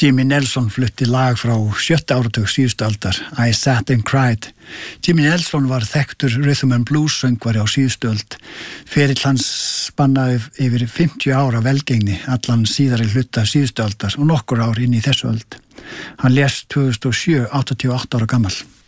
Jimmy Nelson flutti lag frá 7. áratug síðustu aldar, I Sat and Cried. Jimmy Nelson var þekktur rhythm and blues söngvari á síðustu öld. Ferill hans spannaði yfir 50 ára velgengni, allan síðari hluta síðustu aldar og nokkur ár inn í þessu öld. Hann lést 2007, 88 ára gamall.